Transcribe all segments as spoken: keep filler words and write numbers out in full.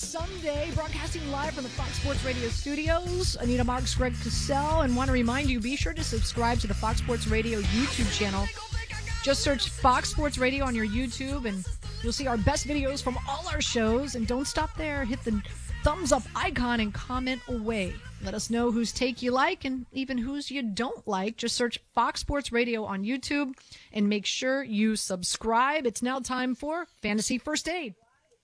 Sunday, broadcasting live from the Fox Sports Radio studios. Anita Marks, Greg Cassell, and want to remind you, be sure to subscribe to the Fox Sports Radio YouTube channel. Just search Fox Sports Radio on your YouTube, and you'll see our best videos from all our shows. And don't stop there. Hit the thumbs up icon and comment away. Let us know whose take you like and even whose you don't like. Just search Fox Sports Radio on YouTube and make sure you subscribe. It's now time for Fantasy First Aid.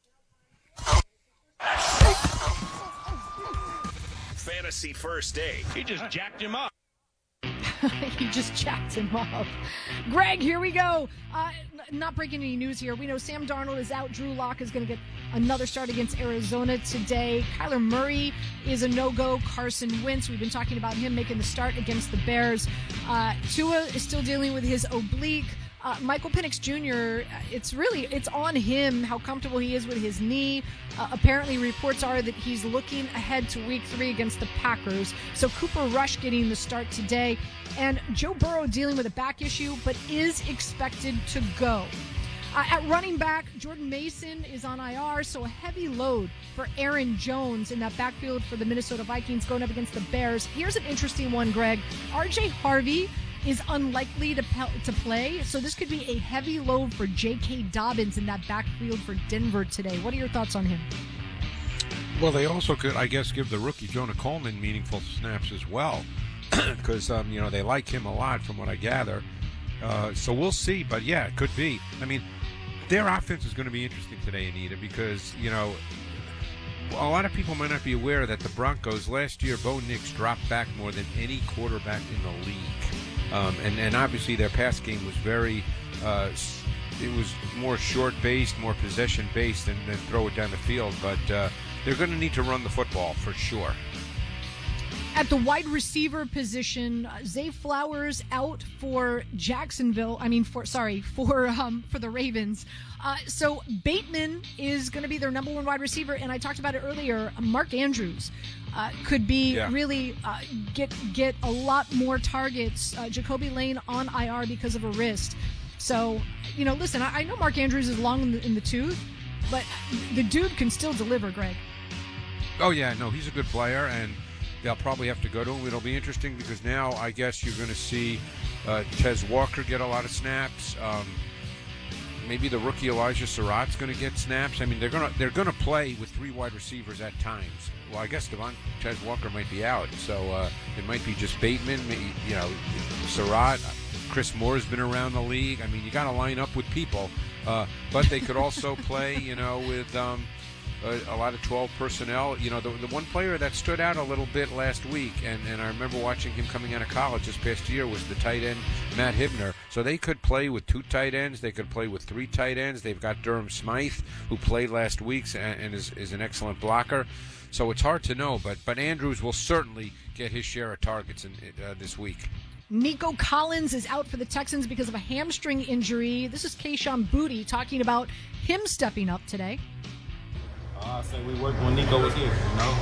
Fantasy First Aid. He just jacked him up. He just jacked him up. Greg, here we go. Uh, n- not breaking any news here. We know Sam Darnold is out. Drew Lock is going to get another start against Arizona today. Kyler Murray is a no-go. Carson Wentz, we've been talking about him making the start against the Bears. Uh, Tua is still dealing with his oblique. Uh, Michael Penix Junior, it's really, it's on him how comfortable he is with his knee. Uh, apparently reports are that he's looking ahead to week three against the Packers. So Cooper Rush getting the start today. And Joe Burrow dealing with a back issue, but is expected to go. Uh, at running back, Jordan Mason is on I R, so a heavy load for Aaron Jones in that backfield for the Minnesota Vikings going up against the Bears. Here's an interesting one, Greg. R J Harvey is unlikely to pe- to play, so this could be a heavy load for J K. Dobbins in that backfield for Denver today. What are your thoughts on him? Well, they also could, I guess, give the rookie Jonah Coleman meaningful snaps as well, because um, you know they like him a lot from what I gather. Uh, so we'll see, but yeah, it could be. I mean, their offense is going to be interesting today, Anita, because you know a lot of people might not be aware that the Broncos last year, Bo Nix dropped back more than any quarterback in the league. Um, and, and obviously their pass game was very, uh, it was more short-based, more possession-based than, than throw it down the field. But uh, they're going to need to run the football for sure. At the wide receiver position, uh, Zay Flowers out for Jacksonville. I mean, for sorry, for um, for the Ravens. Uh, so Bateman is going to be their number one wide receiver, and I talked about it earlier. Mark Andrews uh, could be yeah. really uh, get get a lot more targets. Uh, Jacoby Lane on I R because of a wrist. So you know, listen, I, I know Mark Andrews is long in the, in the tooth, but the dude can still deliver, Greg. Oh yeah, no, he's a good player, and they'll probably have to go to him. It'll be interesting because now I guess you're going to see uh, Tez Walker get a lot of snaps. Um, maybe the rookie Elijah Surratt's going to get snaps. I mean, they're going to they're going to play with three wide receivers at times. Well, I guess Devon Tez Walker might be out, so uh, it might be just Bateman. Maybe, you know, Surratt. Chris Moore's been around the league. I mean, you got to line up with people, uh, but they could also play, you know, with. Um, A, a lot of twelve personnel. You know, the, the one player that stood out a little bit last week, and, and I remember watching him coming out of college this past year, was the tight end, Matt Hibner. So they could play with two tight ends. They could play with three tight ends. They've got Durham Smythe, who played last week and, and is, is an excellent blocker. So it's hard to know, but, but Andrews will certainly get his share of targets in, uh, this week. Nico Collins is out for the Texans because of a hamstring injury. This is Kayshon Boutte talking about him stepping up today. Uh, I say we worked when Nico was here, you know.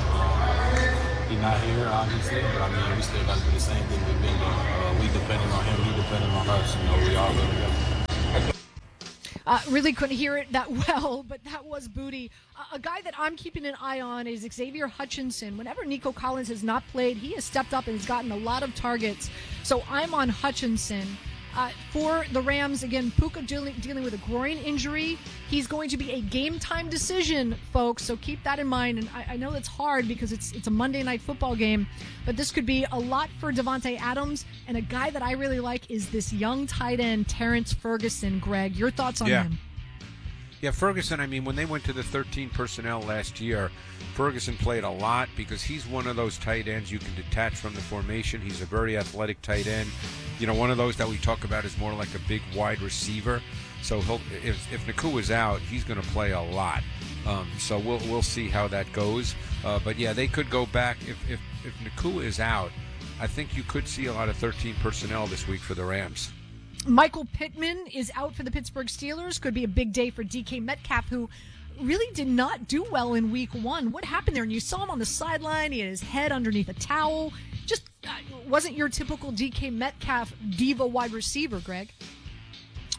Uh, he's not here, obviously, but I mean, we still got to do the same thing we've been doing. Uh, we depending on him, he depending on us. You know, we all go together. Uh, really couldn't hear it that well, but that was Boutte. Uh, a guy that I'm keeping an eye on is Xavier Hutchinson. Whenever Nico Collins has not played, he has stepped up and has gotten a lot of targets. So I'm on Hutchinson. Uh, for the Rams, again, Puka dealing, dealing with a groin injury. He's going to be a game-time decision, folks, so keep that in mind. And I, I know that's hard because it's it's a Monday Night Football game, but this could be a lot for Davante Adams. And a guy that I really like is this young tight end, Terrence Ferguson. Greg, your thoughts on yeah. him? Yeah, Ferguson, I mean, when they went to the thirteen personnel last year, Ferguson played a lot because he's one of those tight ends you can detach from the formation. He's a very athletic tight end. You know, one of those that we talk about is more like a big wide receiver. So he'll, if, if Nakua is out, he's going to play a lot. Um, so we'll we'll see how that goes. Uh, but, yeah, they could go back. If, if, if Nakua is out, I think you could see a lot of thirteen personnel this week for the Rams. Michael Pittman is out for the Pittsburgh Steelers. Could be a big day for D K Metcalf, who really did not do well in week one. What happened there? And you saw him on the sideline. He had his head underneath a towel. Just uh, wasn't your typical D K Metcalf diva wide receiver, Greg.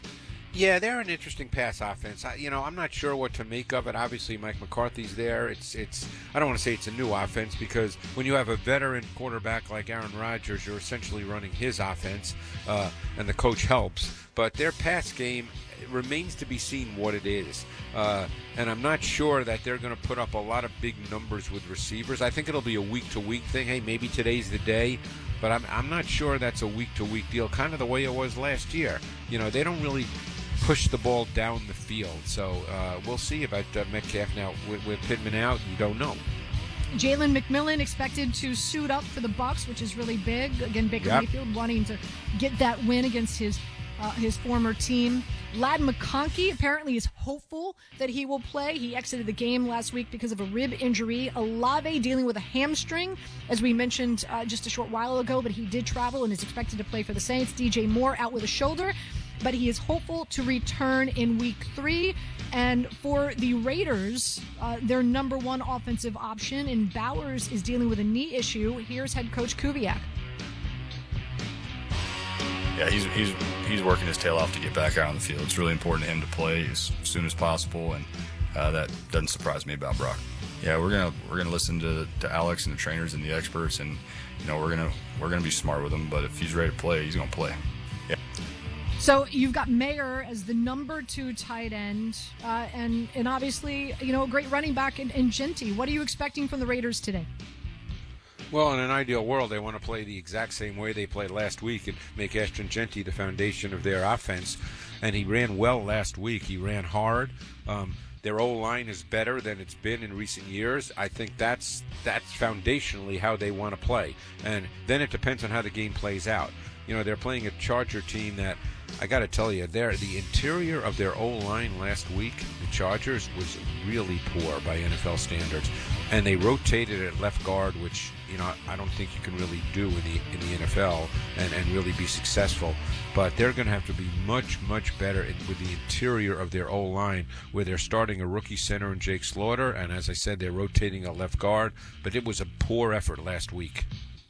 Yeah, they're an interesting pass offense. I, you know, I'm not sure what to make of it. Obviously, Mike McCarthy's there. It's, it's. I don't want to say it's a new offense because when you have a veteran quarterback like Aaron Rodgers, you're essentially running his offense, uh, and the coach helps. But their pass game remains to be seen what it is. Uh, and I'm not sure that they're going to put up a lot of big numbers with receivers. I think it'll be a week-to-week thing. Hey, maybe today's the day. But I'm, I'm not sure that's a week-to-week deal, kind of the way it was last year. You know, they don't really push the ball down the field. So uh, we'll see about uh, Metcalf now. With, with Pittman out, you don't know. Jalen McMillan expected to suit up for the Bucs, which is really big. Again, Baker Yep. Mayfield wanting to get that win against his uh, his former team. Ladd McConkey apparently is hopeful that he will play. He exited the game last week because of a rib injury. Olave dealing with a hamstring, as we mentioned uh, just a short while ago, but he did travel and is expected to play for the Saints. D J Moore out with a shoulder, but he is hopeful to return in week three. And for the Raiders, uh, their number one offensive option in Bowers is dealing with a knee issue. Here's head coach Kubiak. Yeah, he's he's he's working his tail off to get back out on the field. It's really important to him to play as soon as possible, and uh, that doesn't surprise me about Brock. Yeah, we're gonna we're gonna listen to, to Alex and the trainers and the experts, and you know we're gonna we're gonna be smart with him. But if he's ready to play, he's gonna play. Yeah. So you've got Mayer as the number two tight end, uh, and and obviously you know a great running back in, in Genty. What are you expecting from the Raiders today? Well, in an ideal world, they want to play the exact same way they played last week and make Ashton Genty the foundation of their offense. And he ran well last week. He ran hard. Um, their O-line is better than it's been in recent years. I think that's that's foundationally how they want to play. And then it depends on how the game plays out. You know, they're playing a Charger team that, I got to tell you, they're, the interior of their O-line last week, the Chargers, was really poor by N F L standards. And they rotated at left guard, which, you know, I don't think you can really do in the in the N F L and, and really be successful. But they're going to have to be much, much better in, with the interior of their O-line, where they're starting a rookie center in Jake Slaughter. And as I said, they're rotating a left guard. But it was a poor effort last week.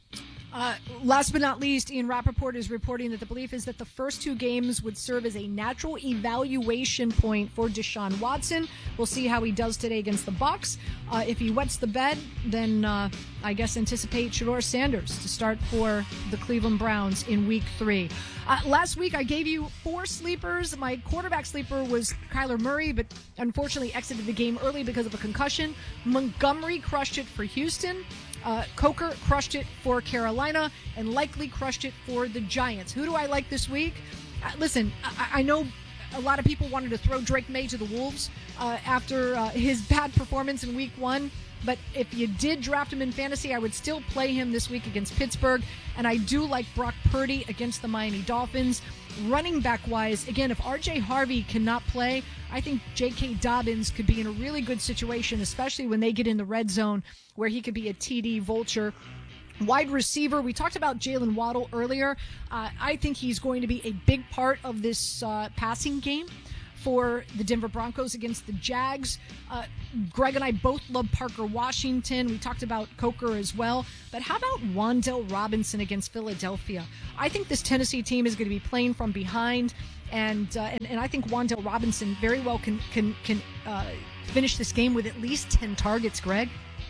Uh, last but not least, Ian Rappaport is reporting that the belief is that the first two games would serve as a natural evaluation point for Deshaun Watson. We'll see how he does today against the Bucs. Uh, if he wets the bed, then uh, I guess anticipate Shedeur Sanders to start for the Cleveland Browns in week three. Uh, last week, I gave you four sleepers. My quarterback sleeper was Kyler Murray, but unfortunately exited the game early because of a concussion. Montgomery crushed it for Houston. Uh, Coker crushed it for Carolina and likely crushed it for the Giants. Who do I like this week? Uh, listen, I, I know a lot of people wanted to throw Drake May to the Wolves uh, after uh, his bad performance in week one. But if you did draft him in fantasy, I would still play him this week against Pittsburgh. And I do like Brock Purdy against the Miami Dolphins. Running back-wise, again, if R J Harvey cannot play, I think J K. Dobbins could be in a really good situation, especially when they get in the red zone, where he could be a T D vulture. Wide receiver, we talked about Jalen Waddle earlier. Uh, I think he's going to be a big part of this uh, passing game for the Denver Broncos against the Jags. Uh, Greg and I both love Parker Washington. We talked about Coker as well. But how about Wan'Dale Robinson against Philadelphia? I think this Tennessee team is going to be playing from behind, and uh, and, and I think Wan'Dale Robinson very well can can can uh, finish this game with at least ten targets. Greg.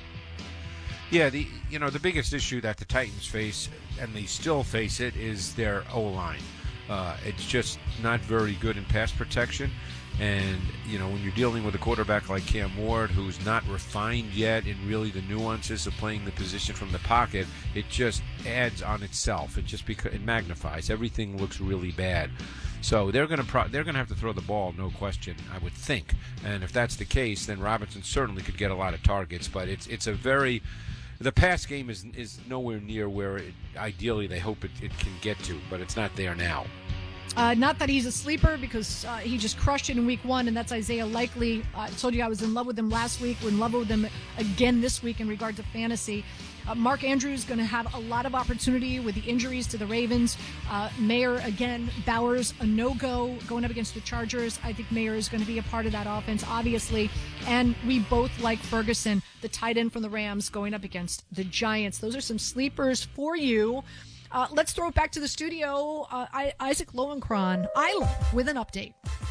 Yeah, the you know the biggest issue that the Titans face, and they still face it, is their O-line. Uh, it's just not very good in pass protection. And, you know, when you're dealing with a quarterback like Cam Ward, who's not refined yet in really the nuances of playing the position from the pocket, it just adds on itself. It just beca- it magnifies. Everything looks really bad. So they're going to pro- they're going to have to throw the ball, no question, I would think. And if that's the case, then Robinson certainly could get a lot of targets. But it's it's a very the pass game is is nowhere near where it, ideally they hope it, it can get to, but it's not there now. Uh, not that he's a sleeper, because uh, he just crushed it in week one, and that's Isaiah Likely. Uh, I told you I was in love with him last week. We're in love with him again this week in regard to fantasy. Uh, Mark Andrews is going to have a lot of opportunity with the injuries to the Ravens. Uh, Mayer, again, Bowers, a no-go going up against the Chargers. I think Mayer is going to be a part of that offense, obviously. And we both like Ferguson, the tight end from the Rams, going up against the Giants. Those are some sleepers for you. Uh, let's throw it back to the studio. Uh, I, Isaac Lowenkron, Isla, with an update.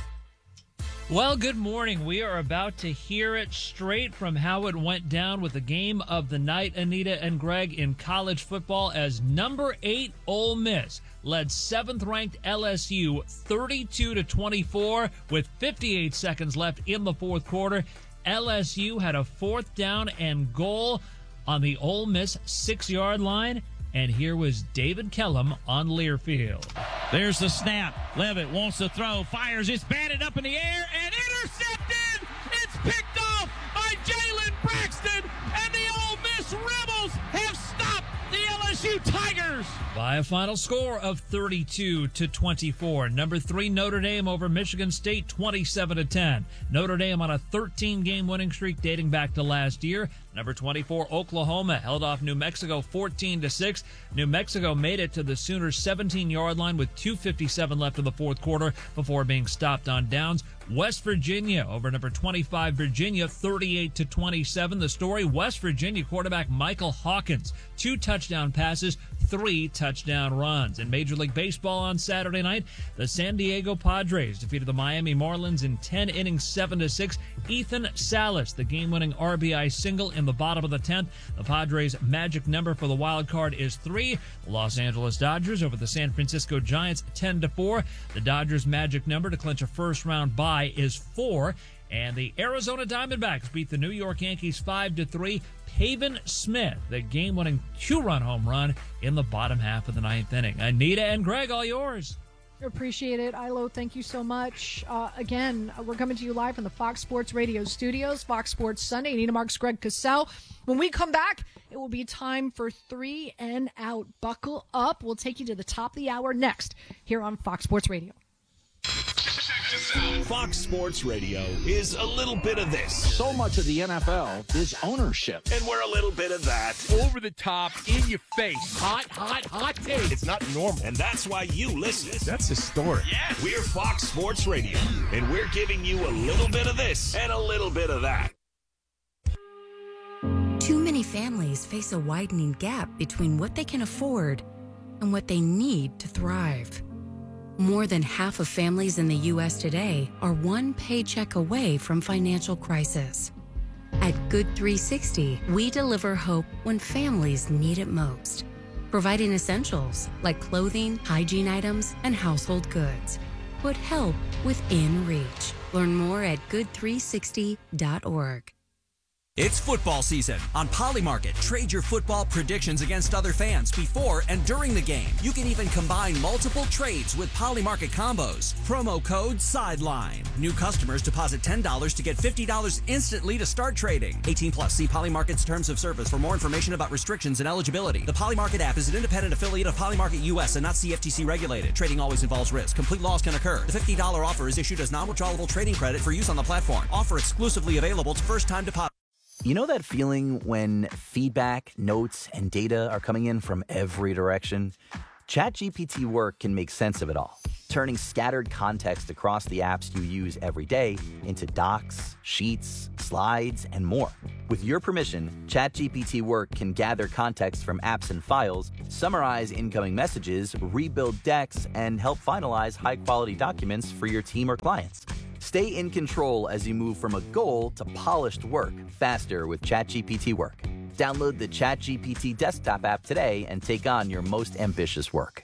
Well, good morning. We are about to hear it straight from how it went down with the game of the night, Anita and Greg, in college football, as number eight Ole Miss led seventh-ranked L S U thirty-two to twenty-four with fifty-eight seconds left in the fourth quarter. L S U had a fourth down and goal on the Ole Miss six-yard line. And here was David Kellum on Learfield. There's the snap. Levitt wants to throw, fires, it's batted up in the air, and intercepted! It's picked off by Jalen Braxton, and the Ole Miss Rebels have stopped the L S U Tigers! By a final score of thirty-two to twenty-four. Number three, Notre Dame over Michigan State, twenty-seven to ten. Notre Dame on a thirteen-game winning streak dating back to last year. Number twenty-four, Oklahoma held off New Mexico fourteen to six. New Mexico made it to the Sooners' seventeen-yard line with two fifty-seven left in the fourth quarter before being stopped on downs. West Virginia over number twenty-five, Virginia, thirty-eight to twenty-seven. The story, West Virginia quarterback Michael Hawkins, two touchdown passes, three touchdown runs. In Major League Baseball on Saturday night, the San Diego Padres defeated the Miami Marlins in ten innings, seven to six. Ethan Salas, the game-winning R B I single in the bottom of the tenth. The Padres' magic number for the wild card is three. The Los Angeles Dodgers over the San Francisco Giants, ten to four. The Dodgers' magic number to clinch a first-round bye is four. And the Arizona Diamondbacks beat the New York Yankees five to three. Pavin Smith, the game-winning two-run home run in the bottom half of the ninth inning. Anita and Greg, all yours. Appreciate it. Ilo, thank you so much. Uh, again, we're coming to you live from the Fox Sports Radio studios, Fox Sports Sunday. Anita Marks, Greg Cassell. When we come back, it will be time for Three and Out. Buckle up. We'll take you to the top of the hour next here on Fox Sports Radio. Fox Sports Radio is a little bit of this. So much of the N F L is ownership. And we're a little bit of that. Over the top, in your face. Hot, hot, hot take. It's not normal. And that's why you listen. That's historic. Yeah. We're Fox Sports Radio. And we're giving you a little bit of this and a little bit of that. Too many families face a widening gap between what they can afford and what they need to thrive. More than half of families in the U S today are one paycheck away from financial crisis. At Good three sixty, we deliver hope when families need it most, providing essentials like clothing, hygiene items, and household goods. Put help within reach. Learn more at good three sixty dot org. It's football season. On Polymarket, trade your football predictions against other fans before and during the game. You can even combine multiple trades with Polymarket combos. Promo code SIDELINE. New customers deposit ten dollars to get fifty dollars instantly to start trading. eighteen plus. See Polymarket's terms of service for more information about restrictions and eligibility. The Polymarket app is an independent affiliate of Polymarket U S and not C F T C regulated. Trading always involves risk. Complete loss can occur. The fifty dollars offer is issued as non-withdrawable trading credit for use on the platform. Offer exclusively available to first-time depositors. You know that feeling when feedback, notes, and data are coming in from every direction? ChatGPT Work can make sense of it all, turning scattered context across the apps you use every day into docs, sheets, slides, and more. With your permission, ChatGPT Work can gather context from apps and files, summarize incoming messages, rebuild decks, and help finalize high-quality documents for your team or clients. Stay in control as you move from a goal to polished work faster with ChatGPT Work. Download the ChatGPT desktop app today and take on your most ambitious work.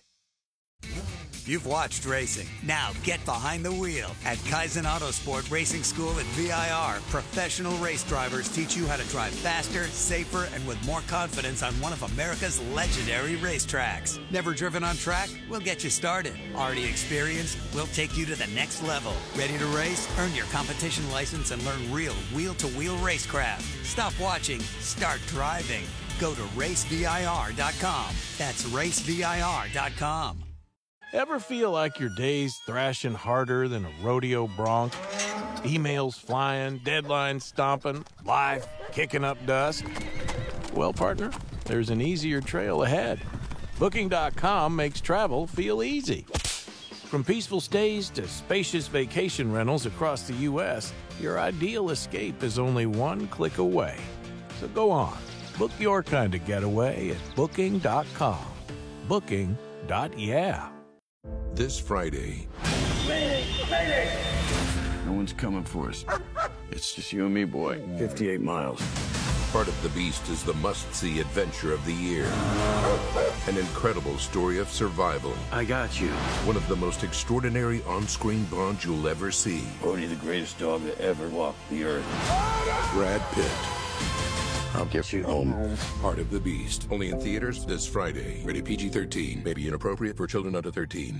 You've watched racing. Now get behind the wheel. At Kaizen Autosport Racing School at V I R, professional race drivers teach you how to drive faster, safer, and with more confidence on one of America's legendary racetracks. Never driven on track? We'll get you started. Already experienced? We'll take you to the next level. Ready to race? Earn your competition license and learn real wheel-to-wheel racecraft. Stop watching. Start driving. Go to race V I R dot com. That's race V I R dot com. Ever feel like your day's thrashing harder than a rodeo bronc? Emails flying, deadlines stomping, life kicking up dust? Well, partner, there's an easier trail ahead. Booking dot com makes travel feel easy. From peaceful stays to spacious vacation rentals across the U S, your ideal escape is only one click away. So go on, book your kind of getaway at Booking dot com. Booking dot yeah. This Friday, No one's coming for us. It's just you and me, boy. fifty-eight miles. Part of the Beast is the must-see adventure of the year. An incredible story of survival. I got you. One of the most extraordinary on-screen bonds you'll ever see. Bodhi, the greatest dog that ever walked the earth. Brad Pitt. I'll get you home. Part of the Beast. Only in theaters this Friday. Rated P G thirteen. May be inappropriate for children under thirteen.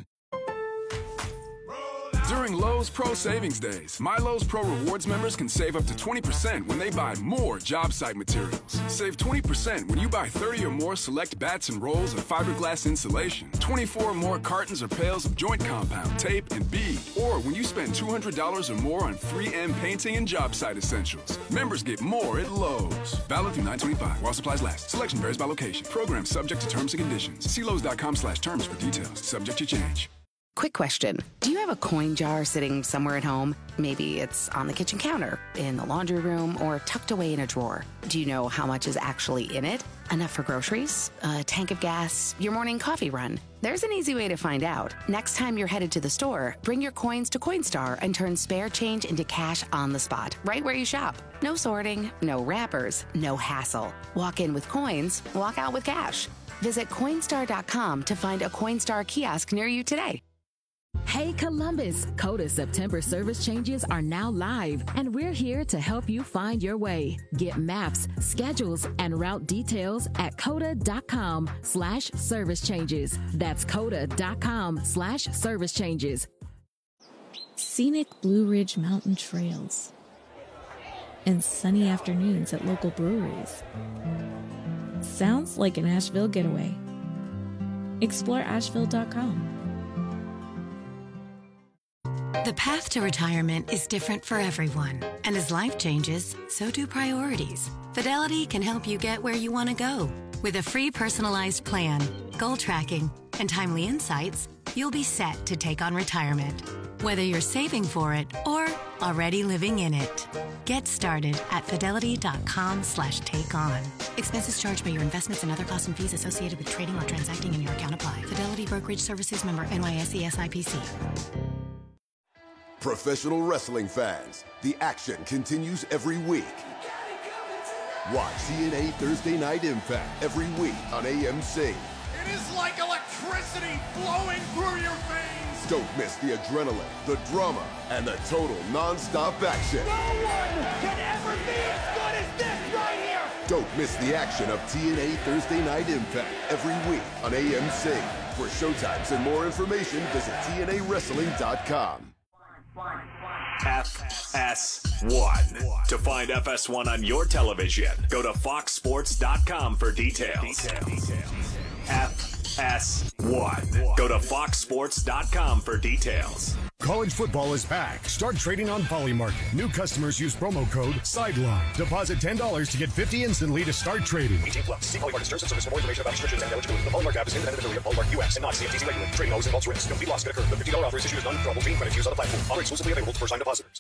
During Lowe's Pro Savings Days, My Lowe's Pro Rewards members can save up to twenty percent when they buy more job site materials. Save twenty percent when you buy thirty or more select bats and rolls of fiberglass insulation, twenty-four or more cartons or pails of joint compound, tape, and bead. Or when you spend two hundred dollars or more on three M painting and job site essentials. Members get more at Lowe's. Valid through nine twenty-five while supplies last. Selection varies by location. Program subject to terms and conditions. See Lowe's.com slash terms for details. Subject to change. Quick question. Do you have a coin jar sitting somewhere at home? Maybe it's on the kitchen counter, in the laundry room, or tucked away in a drawer. Do you know how much is actually in it? Enough for groceries? A tank of gas? Your morning coffee run? There's an easy way to find out. Next time you're headed to the store, bring your coins to Coinstar and turn spare change into cash on the spot, right where you shop. No sorting, no wrappers, no hassle. Walk in with coins, walk out with cash. Visit Coinstar dot com to find a Coinstar kiosk near you today. Hey Columbus, Coda September service changes are now live, and we're here to help you find your way. Get maps, schedules, and route details at coda.com slash service changes. That's coda.com slash service changes. Scenic Blue Ridge Mountain trails and sunny afternoons at local breweries. Sounds like an Asheville getaway. Explore asheville dot com. The path to retirement is different for everyone. And as life changes, so do priorities. Fidelity can help you get where you want to go. With a free personalized plan, goal tracking, and timely insights, you'll be set to take on retirement. Whether you're saving for it or already living in it. Get started at fidelity.com slash take on. Expenses charged by your investments and other costs and fees associated with trading or transacting in your account apply. Fidelity Brokerage Services, member N Y S E S I P C. Professional wrestling fans, the action continues every week. Watch T N A Thursday Night Impact every week on A M C. It is like electricity flowing through your veins. Don't miss the adrenaline, the drama, and the total non-stop action. No one can ever be as good as this right here. Don't miss the action of T N A Thursday Night Impact every week on A M C. For showtimes and more information, visit T N A wrestling dot com. F S one. To find F S one on your television, go to fox sports dot com for details. F S one. Go to fox sports dot com for details. College football is back. Start trading on Polymarket. New customers use promo code SIDELINE. Deposit ten dollars to get fifty dollars instantly to start trading. eighteen plus. See Polymarket terms and service for more information about restrictions and eligibility. The Polymarket app is independent affiliate of Polymarket U S and not C F T C regulated. Trading always involves risk. Complete loss can occur. The fifty dollars offer is issued as non-withdrawable chain credit used on the platform. Offer exclusively available to first-time depositors.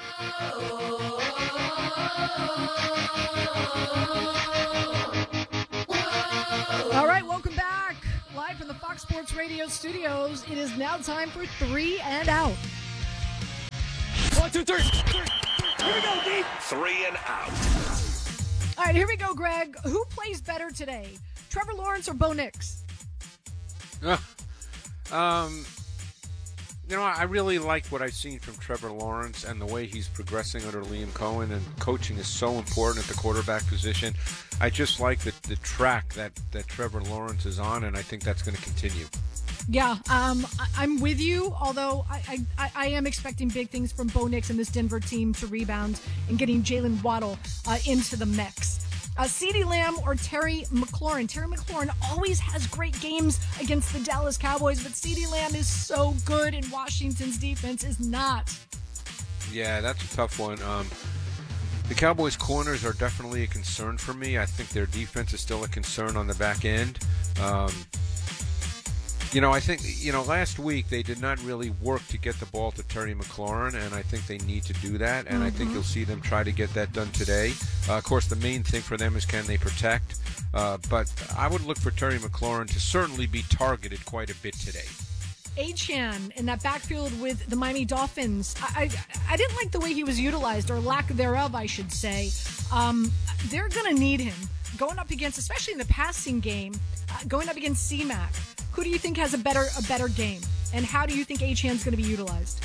All right, welcome back. Live from the Fox Sports Radio studios. It is now time for Three and Out. One, two, three. Here we go, D. Three and Out. All right, here we go, Greg. Who plays better today, Trevor Lawrence or Bo Nix? Uh, um, you know, I really like what I've seen from Trevor Lawrence and the way he's progressing under Liam Cohen, and coaching is so important at the quarterback position. I just like the, the track that, that Trevor Lawrence is on, and I think that's going to continue. Yeah, um, I, I'm with you, although I, I, I am expecting big things from Bo Nix and this Denver team to rebound and getting Jalen Waddle uh, into the mix. Uh, CeeDee Lamb or Terry McLaurin. Terry McLaurin always has great games against the Dallas Cowboys, but CeeDee Lamb is so good and Washington's defense is not. Yeah, that's a tough one. Um, the Cowboys' corners are definitely a concern for me. I think their defense is still a concern on the back end. Um, You know, I think, you know, last week they did not really work to get the ball to Terry McLaurin, and I think they need to do that, and mm-hmm. I think you'll see them try to get that done today. Uh, of course, the main thing for them is can they protect, uh, but I would look for Terry McLaurin to certainly be targeted quite a bit today. Achane in that backfield with the Miami Dolphins, I, I I didn't like the way he was utilized, or lack thereof, I should say. Um, they're going to need him going up against, especially in the passing game, uh, going up against C Mac. Who do you think has a better a better game, and how do you think Achane's going to be utilized?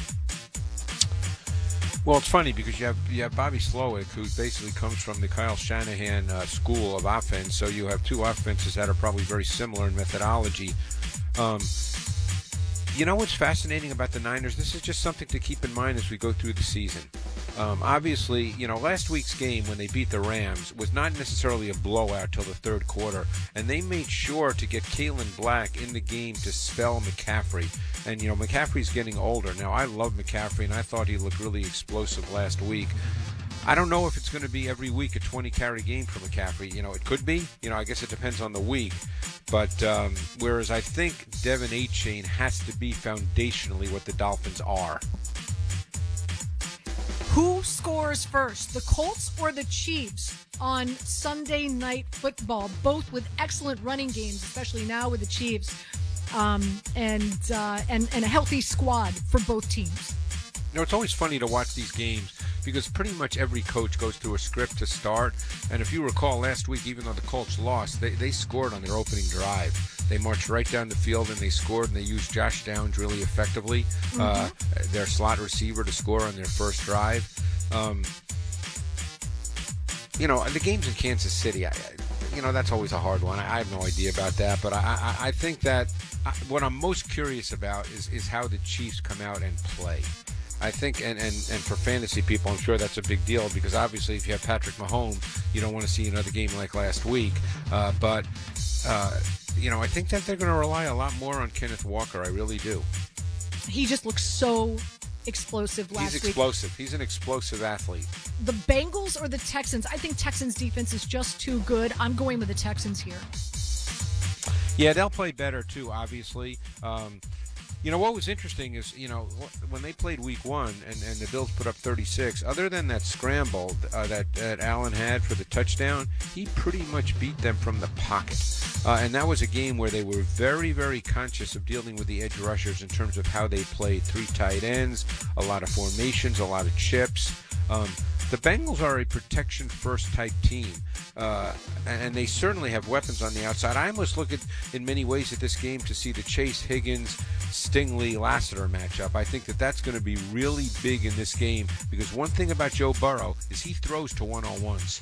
Well, it's funny because you have you have Bobby Slowick, who basically comes from the Kyle Shanahan uh, school of offense. So you have two offenses that are probably very similar in methodology. Um, you know what's fascinating about the Niners? This is just something to keep in mind as we go through the season. Um, obviously, you know, last week's game when they beat the Rams was not necessarily a blowout till the third quarter, and they made sure to get Kalen Black in the game to spell McCaffrey. And, you know, McCaffrey's getting older. Now, I love McCaffrey, and I thought he looked really explosive last week. I don't know if it's going to be every week a twenty-carry game for McCaffrey. You know, it could be. You know, I guess it depends on the week. But um, whereas I think Devin Achane has to be foundationally what the Dolphins are. Who scores first, the Colts or the Chiefs on Sunday Night Football? Both with excellent running games, especially now with the Chiefs, um, and, uh, and and a healthy squad for both teams. You know, it's always funny to watch these games because pretty much every coach goes through a script to start. And if you recall last week, even though the Colts lost, they, they scored on their opening drive. They marched right down the field and they scored, and they used Josh Downs really effectively, mm-hmm. uh, their slot receiver, to score on their first drive. Um, you know, the game's in Kansas City. I, I, you know, that's always a hard one. I, I have no idea about that, but I, I, I think that I, what I'm most curious about is, is how the Chiefs come out and play. I think, and, and, and for fantasy people, I'm sure that's a big deal because obviously if you have Patrick Mahomes, you don't want to see another game like last week. Uh, but, uh, you know, I think that they're going to rely a lot more on Kenneth Walker. I really do. He just looks so explosive last week. He's explosive. Week. He's an explosive athlete. The Bengals or the Texans? I think Texans defense is just too good. I'm going with the Texans here. Yeah, they'll play better too, obviously. Um, You know, what was interesting is, you know, when they played week one and, and the Bills put up thirty-six, other than that scramble uh, that, that Allen had for the touchdown, he pretty much beat them from the pocket. Uh, and that was a game where they were very, very conscious of dealing with the edge rushers in terms of how they played. Three tight ends, a lot of formations, a lot of chips. Um, the Bengals are a protection-first type team, uh, and they certainly have weapons on the outside. I almost look at, in many ways, at this game to see the Chase Higgins, Stingley, Lassiter matchup. I think that that's going to be really big in this game because one thing about Joe Burrow is he throws to one-on-ones.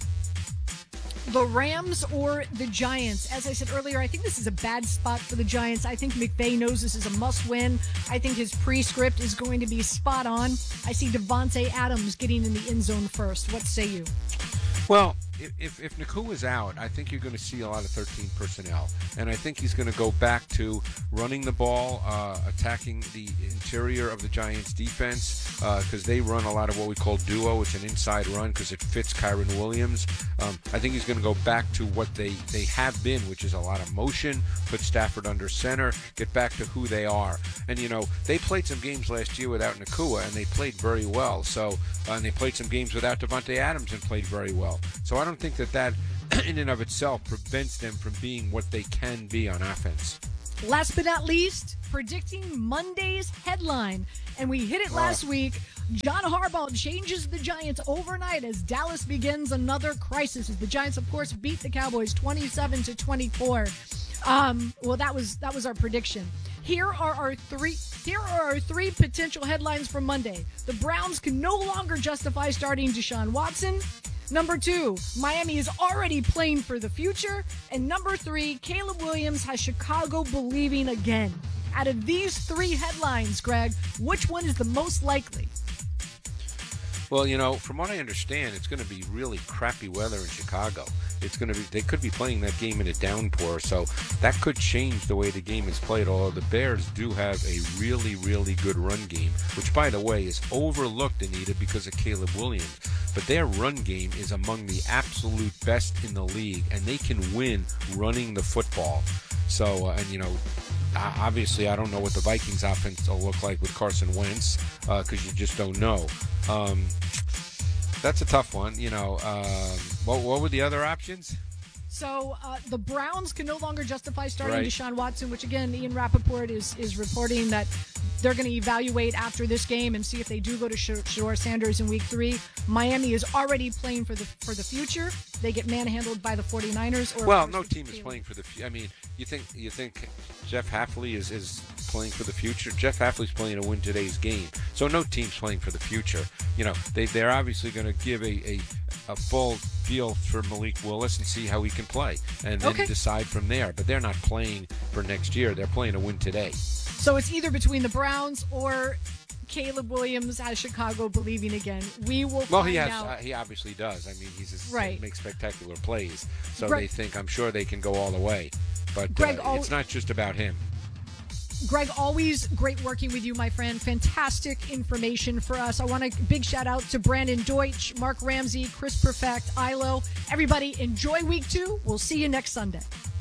The Rams or the Giants? As I said earlier, I think this is a bad spot for the Giants. I think McVay knows this is a must-win. I think his pre-script is going to be spot on. I see Devontae Adams getting in the end zone first. What say you? Well, if if Nakua is out, I think you're going to see a lot of thirteen personnel, and I think he's going to go back to running the ball, uh, attacking the interior of the Giants' defense because uh, they run a lot of what we call duo. It's an inside run because it fits Kyren Williams. Um, I think he's going to go back to what they, they have been, which is a lot of motion, put Stafford under center, get back to who they are. And, you know, they played some games last year without Nakua, and they played very well. So, uh, and they played some games without Devontae Adams and played very well. So I don't think that that in and of itself prevents them from being what they can be on offense. Last but not least, predicting Monday's headline. And we hit it last oh. week. John Harbaugh changes the Giants overnight as Dallas begins another crisis. As the Giants, of course, beat the Cowboys twenty-seven to twenty-four. Um, well, that was that was our prediction. Here are our three. Here are our three potential headlines for Monday. The Browns can no longer justify starting Deshaun Watson. Number two, Miami is already playing for the future. And number three, Caleb Williams has Chicago believing again. Out of these three headlines, Greg, which one is the most likely? Well, you know, from what I understand, it's going to be really crappy weather in Chicago. It's going to be, they could be playing that game in a downpour, so that could change the way the game is played, although the Bears do have a really, really good run game, which, by the way, is overlooked, Anita, because of Caleb Williams. But their run game is among the absolute best in the league, and they can win running the football. So, uh, and, you know, obviously I don't know what the Vikings offense will look like with Carson Wentz because uh, you just don't know. Um, that's a tough one. You know, um, what, what were the other options? So uh, the Browns can no longer justify starting Right. Deshaun Watson, which again, Ian Rappaport is is reporting that they're going to evaluate after this game and see if they do go to Shador Sanders in week three. Miami is already playing for the for the future. They get manhandled by the 49ers. Or Well, no team is playing for the future. I mean, you think you think Jeff Hafley is, is playing for the future? Jeff Hafley's playing to win today's game. So no team's playing for the future. You know, they, they're obviously going to give a, a, a full feel for Malik Willis and see how he can play and then Okay. decide from there. But they're not playing for next year. They're playing to win today. So it's either between the Browns or Caleb Williams has Chicago believing again. We will Well, find he has. out. Uh, he obviously does. I mean, he's a, Right. makes spectacular plays. So Greg- they think, I'm sure they can go all the way. But Greg, uh, al- it's not just about him. Greg, always great working with you, my friend. Fantastic information for us. I want a big shout out to Brandon Deutsch, Mark Ramsey, Chris Perfect, Ilo. Everybody, enjoy week two. We'll see you next Sunday.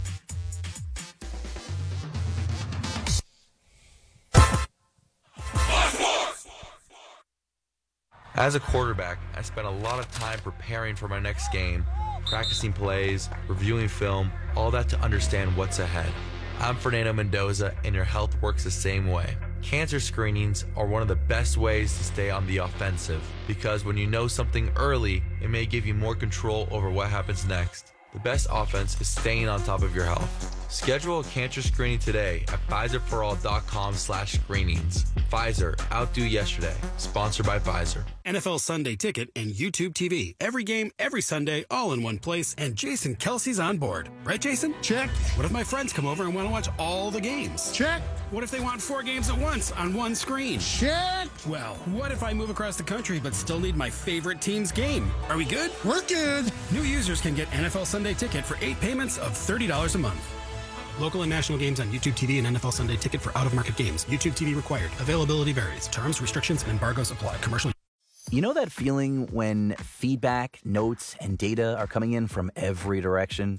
As a quarterback, I spent a lot of time preparing for my next game, practicing plays, reviewing film, all that to understand what's ahead. I'm Fernando Mendoza, and your health works the same way. Cancer screenings are one of the best ways to stay on the offensive because when you know something early, it may give you more control over what happens next. The best offense is staying on top of your health. Schedule a cancer screening today at Pfizerforall.com slash screenings. Pfizer, outdo yesterday. Sponsored by Pfizer. N F L Sunday Ticket and YouTube T V. Every game, every Sunday, all in one place, and Jason Kelsey's on board. Right, Jason? Check. What if my friends come over and want to watch all the games? Check. What if they want four games at once on one screen? Check. Well, what if I move across the country but still need my favorite team's game? Are we good? We're good. New users can get N F L Sunday Ticket for eight payments of thirty dollars a month. Local and national games on YouTube T V and N F L Sunday Ticket for out-of-market games. YouTube T V required. Availability varies. Terms, restrictions, and embargoes apply. Commercial. You know that feeling when feedback, notes, and data are coming in from every direction?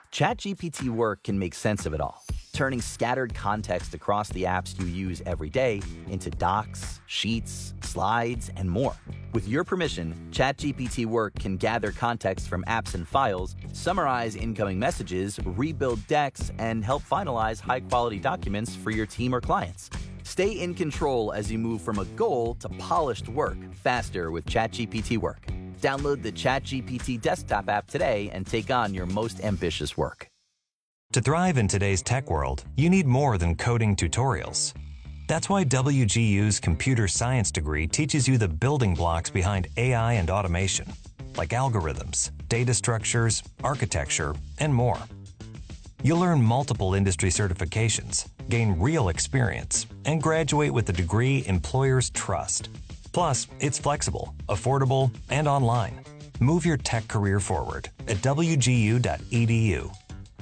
ChatGPT Work can make sense of it all, turning scattered context across the apps you use every day into docs, sheets, slides, and more. With your permission, ChatGPT Work can gather context from apps and files, summarize incoming messages, rebuild decks, and help finalize high-quality documents for your team or clients. Stay in control as you move from a goal to polished work faster with ChatGPT Work. Download the ChatGPT desktop app today and take on your most ambitious work. To thrive in today's tech world, you need more than coding tutorials. That's why W G U's computer science degree teaches you the building blocks behind A I and automation, like algorithms, data structures, architecture, and more. You'll earn multiple industry certifications, gain real experience, and graduate with a degree employers trust. Plus, it's flexible, affordable, and online. Move your tech career forward at W G U dot E D U.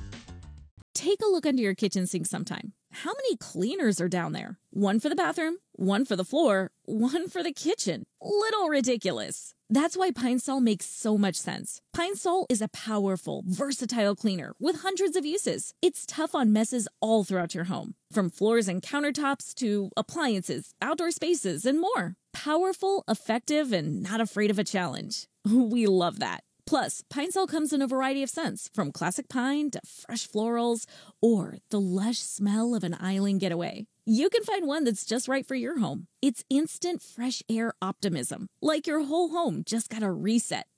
Take a look under your kitchen sink sometime. How many cleaners are down there? One for the bathroom, one for the floor, one for the kitchen. Little ridiculous. That's why Pine Sol makes so much sense. Pine Sol is a powerful, versatile cleaner with hundreds of uses. It's tough on messes all throughout your home, from floors and countertops to appliances, outdoor spaces, and more. Powerful, effective, and not afraid of a challenge. We love that. Plus, Pine Sol comes in a variety of scents, from classic pine to fresh florals, or the lush smell of an island getaway. You can find one that's just right for your home. It's instant fresh air optimism, like your whole home just got a reset.